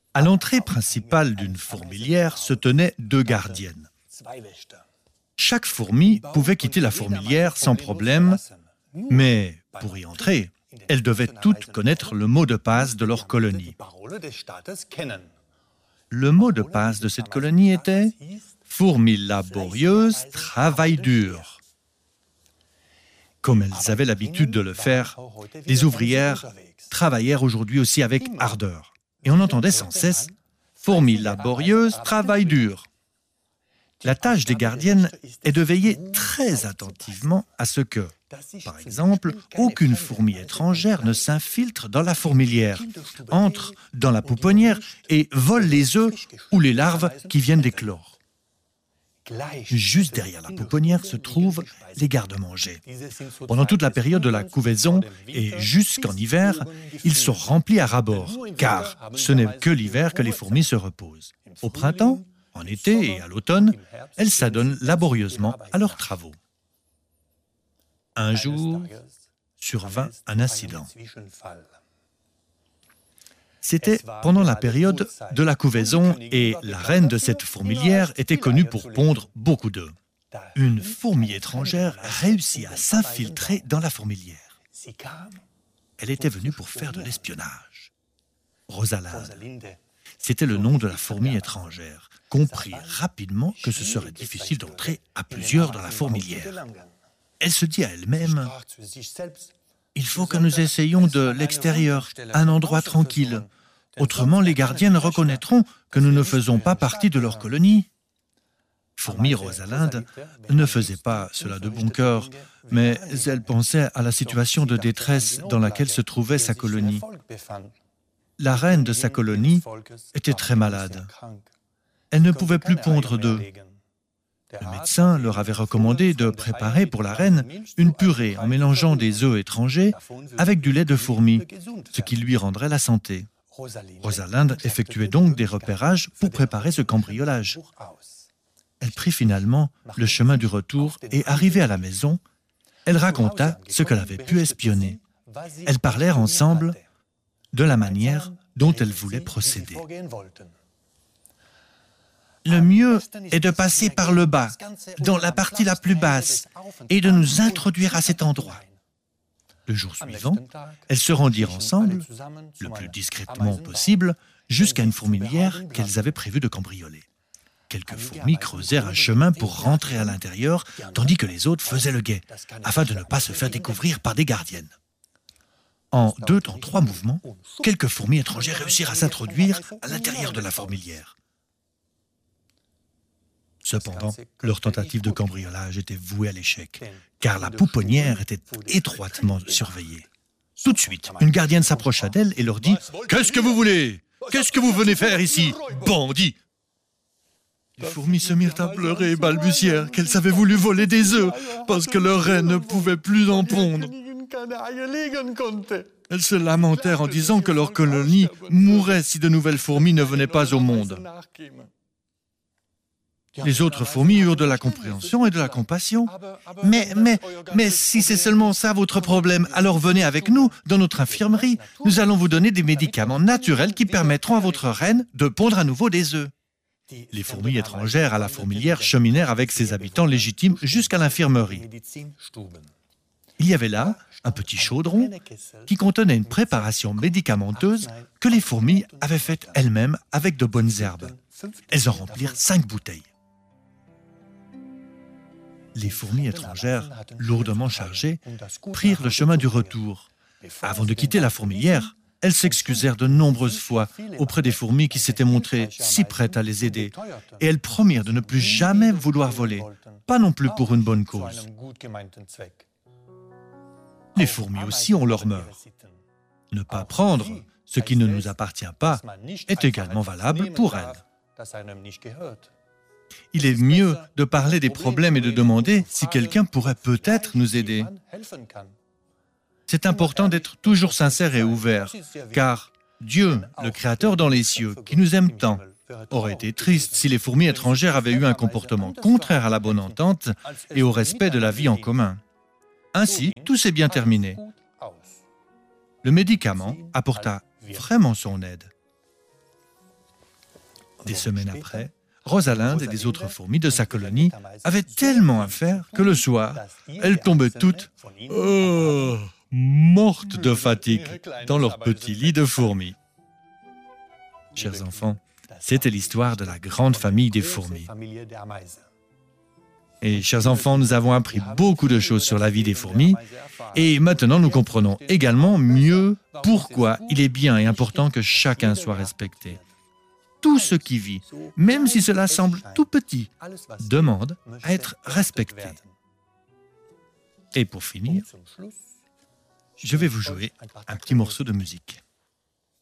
À l'entrée principale d'une fourmilière se tenaient 2 gardiennes. Chaque fourmi pouvait quitter la fourmilière sans problème, mais pour y entrer, elles devaient toutes connaître le mot de passe de leur colonie. Le mot de passe de cette colonie était « Fourmis laborieuses, travail dur ». Comme elles avaient l'habitude de le faire, les ouvrières travaillèrent aujourd'hui aussi avec ardeur. Et on entendait sans cesse « Fourmis laborieuses, travail dur ». La tâche des gardiennes est de veiller très attentivement à ce que, par exemple, aucune fourmi étrangère ne s'infiltre dans la fourmilière, entre dans la pouponnière et vole les œufs ou les larves qui viennent d'éclore. Juste derrière la pouponnière se trouvent les garde-manger. Pendant toute la période de la couvaison et jusqu'en hiver, ils sont remplis à ras-bord, car ce n'est que l'hiver que les fourmis se reposent. Au printemps, en été et à l'automne, elles s'adonnent laborieusement à leurs travaux. Un jour, survint un incident. C'était pendant la période de la couvaison et la reine de cette fourmilière était connue pour pondre beaucoup d'œufs. Une fourmi étrangère réussit à s'infiltrer dans la fourmilière. Elle était venue pour faire de l'espionnage. Rosalinde, c'était le nom de la fourmi étrangère, comprit rapidement que ce serait difficile d'entrer à plusieurs dans la fourmilière. Elle se dit à elle-même « Il faut que nous essayions de l'extérieur, un endroit tranquille. Autrement, les gardiennes reconnaîtront que nous ne faisons pas partie de leur colonie. » Fourmi Rosalinde ne faisait pas cela de bon cœur, mais elle pensait à la situation de détresse dans laquelle se trouvait sa colonie. La reine de sa colonie était très malade. Elle ne pouvait plus pondre d'œufs. Le médecin leur avait recommandé de préparer pour la reine une purée en mélangeant des œufs étrangers avec du lait de fourmi, ce qui lui rendrait la santé. Rosalinde effectuait donc des repérages pour préparer ce cambriolage. Elle prit finalement le chemin du retour et, arrivée à la maison, elle raconta ce qu'elle avait pu espionner. Elles parlèrent ensemble de la manière dont elles voulaient procéder. Le mieux est de passer par le bas, dans la partie la plus basse, et de nous introduire à cet endroit. Le jour suivant, elles se rendirent ensemble, le plus discrètement possible, jusqu'à une fourmilière qu'elles avaient prévu de cambrioler. Quelques fourmis creusèrent un chemin pour rentrer à l'intérieur, tandis que les autres faisaient le guet, afin de ne pas se faire découvrir par des gardiennes. En 2 temps 3 mouvements, quelques fourmis étrangères réussirent à s'introduire à l'intérieur de la fourmilière. Cependant, leur tentative de cambriolage était vouée à l'échec, car la pouponnière était étroitement surveillée. Tout de suite, une gardienne s'approcha d'elle et leur dit « Qu'est-ce que vous voulez? Qu'est-ce que vous venez faire ici, bandits ?» Les fourmis se mirent à pleurer et balbutièrent qu'elles avaient voulu voler des œufs parce que leur reine ne pouvait plus en pondre. Elles se lamentèrent en disant que leur colonie mourrait si de nouvelles fourmis ne venaient pas au monde. Les autres fourmis eurent de la compréhension et de la compassion. Mais si c'est seulement ça votre problème, alors venez avec nous dans notre infirmerie. Nous allons vous donner des médicaments naturels qui permettront à votre reine de pondre à nouveau des œufs. Les fourmis étrangères à la fourmilière cheminèrent avec ses habitants légitimes jusqu'à l'infirmerie. Il y avait là un petit chaudron qui contenait une préparation médicamenteuse que les fourmis avaient faite elles-mêmes avec de bonnes herbes. Elles en remplirent 5 bouteilles. Les fourmis étrangères, lourdement chargées, prirent le chemin du retour. Avant de quitter la fourmilière, elles s'excusèrent de nombreuses fois auprès des fourmis qui s'étaient montrées si prêtes à les aider, et elles promirent de ne plus jamais vouloir voler, pas non plus pour une bonne cause. Les fourmis aussi ont leurs mœurs. Ne pas prendre ce qui ne nous appartient pas est également valable pour elles. Il est mieux de parler des problèmes et de demander si quelqu'un pourrait peut-être nous aider. C'est important d'être toujours sincère et ouvert, car Dieu, le Créateur dans les cieux, qui nous aime tant, aurait été triste si les fourmis étrangères avaient eu un comportement contraire à la bonne entente et au respect de la vie en commun. Ainsi, tout s'est bien terminé. Le médicament apporta vraiment son aide. Des semaines après, Rosalinde et les autres fourmis de sa colonie avaient tellement à faire que le soir, elles tombaient toutes mortes de fatigue dans leur petit lit de fourmis. Chers enfants, c'était l'histoire de la grande famille des fourmis. Et chers enfants, nous avons appris beaucoup de choses sur la vie des fourmis et maintenant nous comprenons également mieux pourquoi il est bien et important que chacun soit respecté. Tout ce qui vit, même si cela semble tout petit, demande à être respecté. Et pour finir, je vais vous jouer un petit morceau de musique.